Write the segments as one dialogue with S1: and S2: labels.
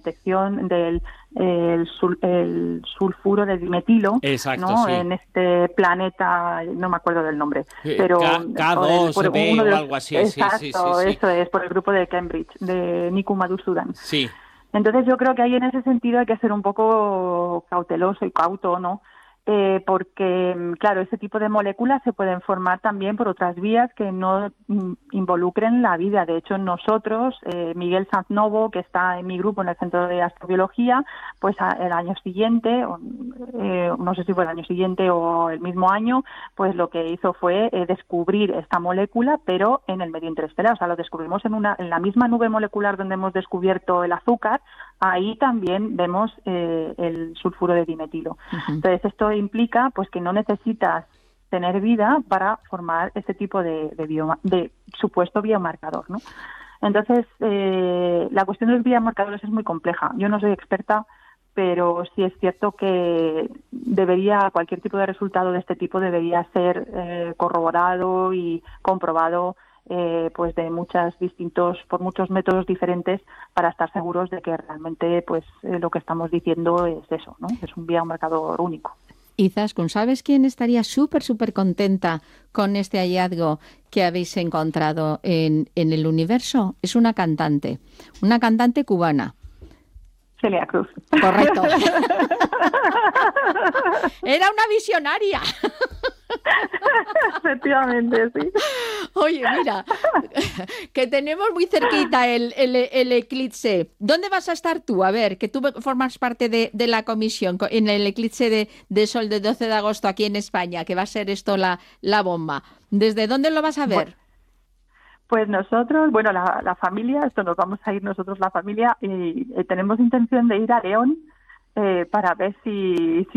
S1: detección del el sulfuro de dimetilo,
S2: exacto,
S1: ¿no?
S2: Sí.
S1: En este planeta, no me acuerdo del nombre, pero
S2: K2B o algo así.
S1: Exacto,
S2: Sí.
S1: eso es, por el grupo de Cambridge, de Niku Madhusudan.
S2: Sí.
S1: Entonces yo creo que ahí en ese sentido hay que ser un poco cauteloso y cauto, ¿no? Porque, claro, ese tipo de moléculas se pueden formar también por otras vías que no involucren la vida. De hecho, nosotros, Miguel Sanz Novo, que está en mi grupo en el Centro de Astrobiología, pues el año siguiente, no sé si fue el año siguiente o el mismo año, pues lo que hizo fue descubrir esta molécula, pero en el medio interestelar. O sea, lo descubrimos en la misma nube molecular donde hemos descubierto el azúcar. Ahí también vemos el sulfuro de dimetilo. Entonces, esto implica pues que no necesitas tener vida para formar este tipo de supuesto biomarcador, ¿no? Entonces, la cuestión de los biomarcadores es muy compleja. Yo no soy experta, pero sí es cierto que cualquier tipo de resultado de este tipo debería ser corroborado y comprobado pues por muchos métodos diferentes para estar seguros de que realmente pues lo que estamos diciendo es eso, ¿no? Es un biomarcador único.
S3: Izaskun, ¿sabes quién estaría súper contenta con este hallazgo que habéis encontrado en el universo? Es una cantante cubana.
S1: Celia Cruz.
S3: Correcto. Era una visionaria.
S1: Efectivamente, sí.
S3: Oye, mira, que tenemos muy cerquita el eclipse. ¿Dónde vas a estar tú? A ver, que tú formas parte de la comisión en el eclipse de sol del 12 de agosto aquí en España, que va a ser esto la bomba. ¿Desde dónde lo vas a ver?
S1: Pues nosotros, bueno, la familia, nos vamos a ir nosotros la familia y tenemos intención de ir a León para ver si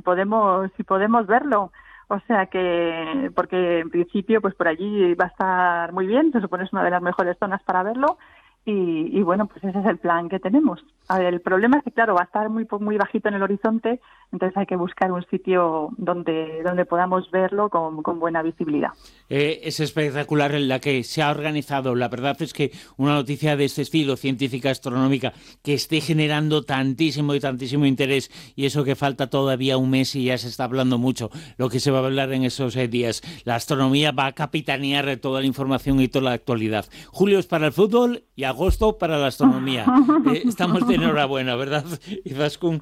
S1: podemos verlo. O sea que, porque en principio pues por allí va a estar muy bien, se supone es una de las mejores zonas para verlo y bueno, pues ese es el plan que tenemos. A ver, el problema es que claro, va a estar muy bajito en el horizonte, entonces hay que buscar un sitio donde podamos verlo con buena visibilidad.
S2: Es espectacular en la que se ha organizado. La verdad es que una noticia de este estilo, científica, astronómica, que esté generando tantísimo interés, y eso que falta todavía un mes y ya se está hablando mucho, lo que se va a hablar en esos días. La astronomía va a capitanear toda la información y toda la actualidad. Julio es para el fútbol y agosto para la astronomía. Estamos de enhorabuena, ¿verdad, Izaskun?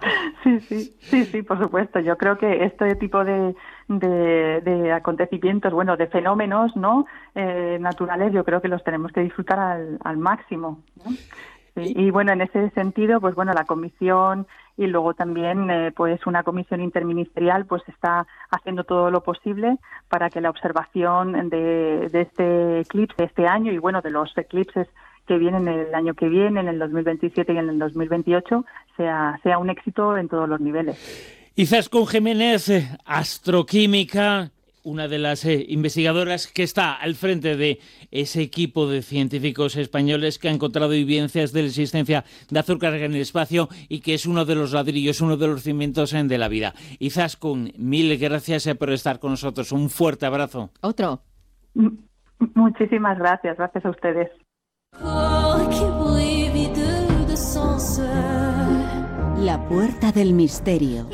S1: Sí, por supuesto. Yo creo que este tipo de acontecimientos, bueno, de fenómenos, ¿no? Naturales, yo creo que los tenemos que disfrutar al máximo, ¿no? Sí, y bueno, en ese sentido, pues bueno, la comisión y luego también pues una comisión interministerial pues está haciendo todo lo posible para que la observación de este eclipse de este año y bueno, de los eclipses que vienen el año que viene, en el 2027 y en el 2028, sea un éxito en todos los niveles.
S2: Izaskun Jiménez, astroquímica, una de las investigadoras que está al frente de ese equipo de científicos españoles que ha encontrado evidencias de la existencia de azúcar en el espacio y que es uno de los ladrillos, uno de los cimientos de la vida. Izaskun, mil gracias por estar con nosotros. Un fuerte abrazo.
S3: Otro.
S1: Muchísimas gracias a ustedes.
S4: La puerta del misterio.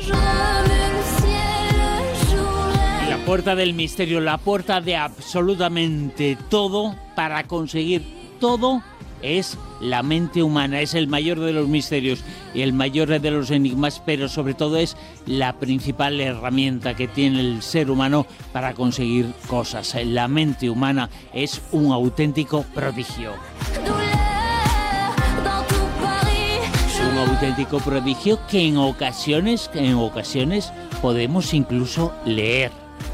S2: La puerta del misterio, la puerta de absolutamente todo para conseguir todo es la mente humana, es el mayor de los misterios y el mayor de los enigmas, pero sobre todo es la principal herramienta que tiene el ser humano para conseguir cosas. La mente humana es un auténtico prodigio. Un auténtico prodigio que en ocasiones podemos incluso leer.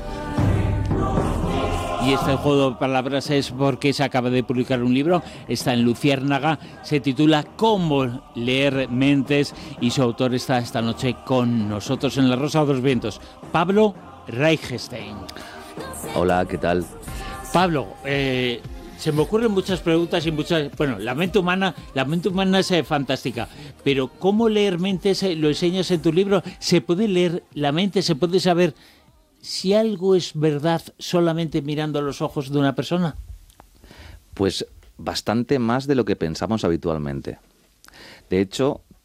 S2: Y este juego de palabras es porque se acaba de publicar un libro, está en Luciérnaga, se titula Cómo leer mentes y su autor está esta noche con nosotros en La Rosa de los Vientos, Pablo Reichstein.
S5: Hola, ¿qué tal?
S2: Pablo, se me ocurren muchas preguntas y bueno, la mente humana es fantástica, pero ¿cómo leer mentes? Lo enseñas en tu libro. ¿Se puede leer la mente? ¿Se puede saber si algo es verdad solamente mirando a los ojos de una persona?
S5: Pues bastante más de lo que pensamos habitualmente. De hecho,